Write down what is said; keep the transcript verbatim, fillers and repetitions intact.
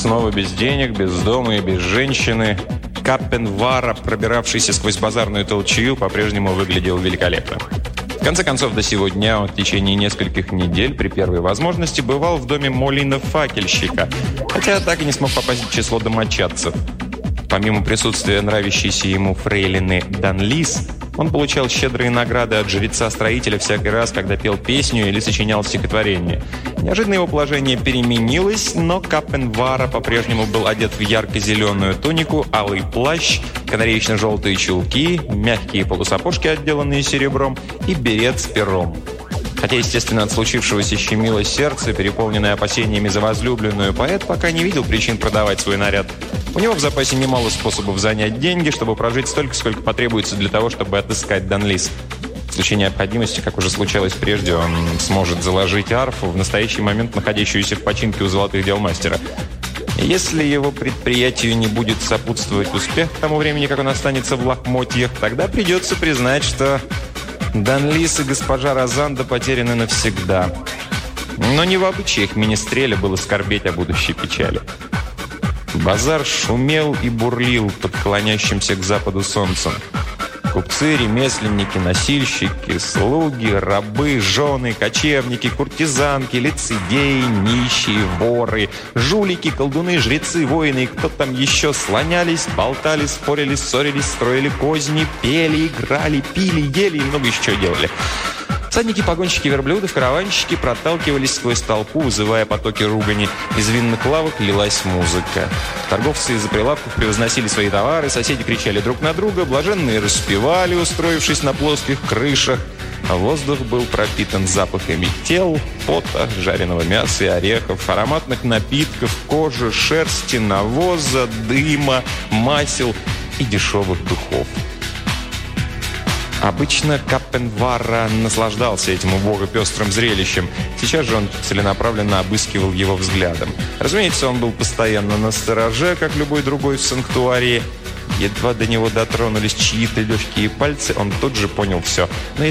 Снова без денег, без дома и без женщины. Каппенвара, пробиравшийся сквозь базарную толчую, по-прежнему выглядел великолепно. В конце концов, до сего дня он в течение нескольких недель при первой возможности бывал в доме Молина-факельщика, хотя так и не смог попасть в число домочадцев. Помимо присутствия нравящейся ему фрейлины Данлис, он получал щедрые награды от жреца-строителя всякий раз, когда пел песню или сочинял стихотворение. Неожиданно его положение переменилось, но Каппенвара по-прежнему был одет в ярко-зеленую тунику, алый плащ, канареечно-желтые чулки, мягкие полусапожки, отделанные серебром, и берет с пером. Хотя, естественно, от случившегося щемило сердце, переполненное опасениями за возлюбленную, поэт пока не видел причин продавать свой наряд. У него в запасе немало способов занять деньги, чтобы прожить столько, сколько потребуется для того, чтобы отыскать Данлис. В случае необходимости, как уже случалось прежде, он сможет заложить арфу, в настоящий момент находящуюся в починке у золотых дел мастера. Если его предприятию не будет сопутствовать успех к тому времени, как он останется в лохмотьях, тогда придется признать, что Данлис и госпожа Розанда потеряны навсегда. Но не в обычаях министреля было скорбеть о будущей печали. Базар шумел и бурлил под клонящимся к западу солнцем. Купцы, ремесленники, носильщики, слуги, рабы, жены, кочевники, куртизанки, лицедеи, нищие, воры, жулики, колдуны, жрецы, воины и кто там еще слонялись, болтали, спорили, ссорились, строили козни, пели, играли, пили, ели и много еще чего делали. Всадники, погонщики верблюдов, караванщики проталкивались сквозь толпу, вызывая потоки ругани. Из винных лавок лилась музыка. Торговцы из-за прилавков превозносили свои товары, соседи кричали друг на друга, блаженные распевали, устроившись на плоских крышах. А воздух был пропитан запахами тел, пота, жареного мяса и орехов, ароматных напитков, кожи, шерсти, навоза, дыма, масел и дешевых духов. Обычно Каппенвара наслаждался этим убого пестрым зрелищем. Сейчас же он целенаправленно обыскивал его взглядом. Разумеется, он был постоянно настороже, как любой другой в санктуарии. Едва до него дотронулись чьи-то легкие пальцы, он тут же понял все. Но